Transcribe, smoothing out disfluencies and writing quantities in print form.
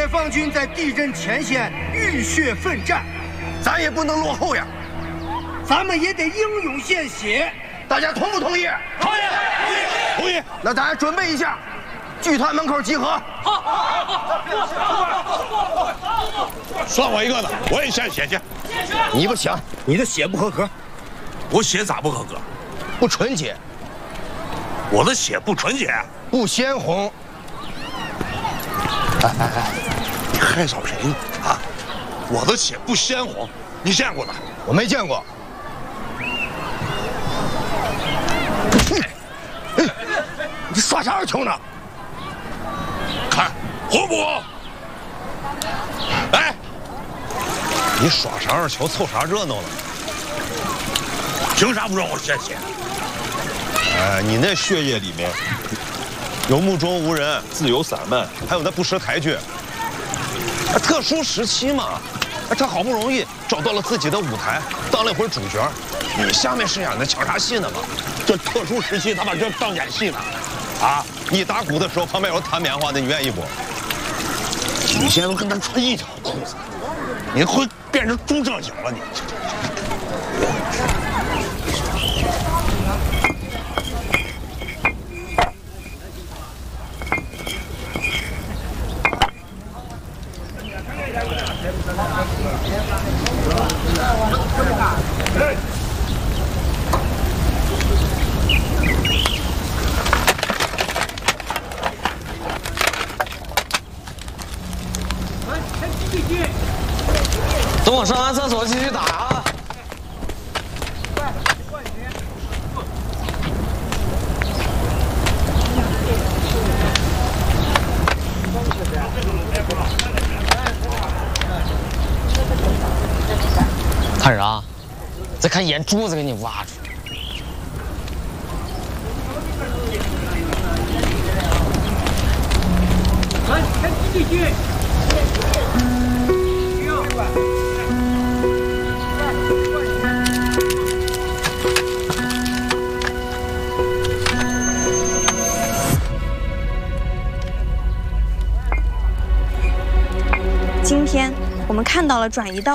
解放军在地震前线浴血奋战， 咱也不能落后呀， 咱们也得英勇献血。 大家同不同意？ 同意， 同意。那大家准备一下，剧团门口集合。 好。 算我一个的，我也献血去。 你不行，你的血不合格。 我血咋不合格？ 不纯洁。 我的血不纯洁， 不鲜红。 哎，你害臊谁呢？啊，我的血不鲜红，你见过吗？ 我没见过。你耍啥球呢？ 看红不红？哎， 你耍啥二球凑啥热闹呢？ 凭啥不让我献血？ 哎，你那血液里面有目中无人、自由散漫，还有那不识抬举。特殊时期嘛，他好不容易找到了自己的舞台，当了一回主角。你下面是演的抢啥戏呢嘛？ 这特殊时期他把这当演戏呢？ 啊，你打鼓的时候旁边有弹棉花的，你愿意不？ 你现在都跟他穿一条裤子，你会变成中正经了你。 等我上完厕所继续打啊！看啥？再看眼珠子给你挖出来！ 来，看继续。 今天我们看到了转移到